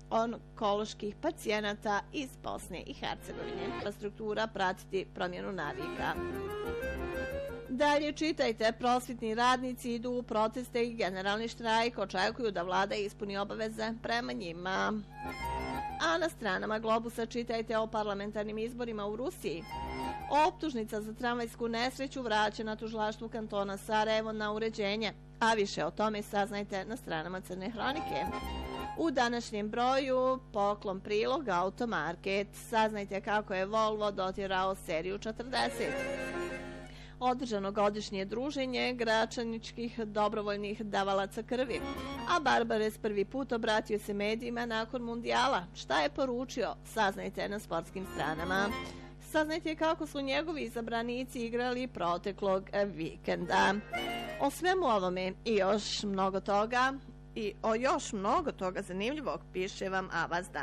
onkoloških pacijenata iz Bosne i Hercegovine. Infrastruktura pratiti promjenu navika. Dalje čitajte, prosvjetni radnici idu u proteste i generalni štrajk, očekuju da vlada ispuni obaveze prema njima. A na stranama Globusa čitajte o parlamentarnim izborima u Rusiji. Optužnica za tramvajsku nesreću vraćena tužilaštvu kantona Sarajevo na uređenje, a više o tome saznajte na stranama Crne hronike. U današnjem broju poklon prilog Automarket. Saznajte kako je Volvo dotjerao seriju 40. Održano godišnje druženje gračaničkih dobrovoljnih davalaca krvi, a Barbares prvi put obratio se medijima nakon mundijala. Šta je poručio? Saznajte na sportskim stranama. Saznajte kako su njegovi izabranici igrali proteklog vikenda. O svemu ovome i još mnogo toga zanimljivog piše vam Avaz Dan.